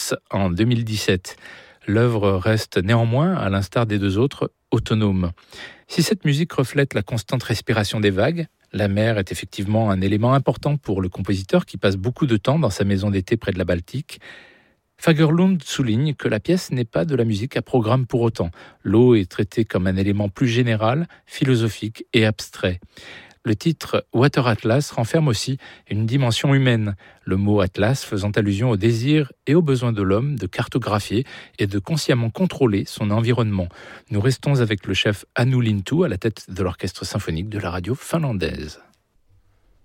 Rivers en 2017. L'œuvre reste néanmoins, à l'instar des deux autres, autonome. Si cette musique reflète la constante respiration des vagues, la mer est effectivement un élément important pour le compositeur qui passe beaucoup de temps dans sa maison d'été près de la Baltique. Fagerlund souligne que la pièce n'est pas de la musique à programme pour autant. L'eau est traitée comme un élément plus général, philosophique et abstrait. Le titre Water Atlas renferme aussi une dimension humaine, le mot Atlas faisant allusion au désir et au besoin de l'homme de cartographier et de consciemment contrôler son environnement. Nous restons avec le chef Anu Lintu à la tête de l'orchestre symphonique de la radio finlandaise.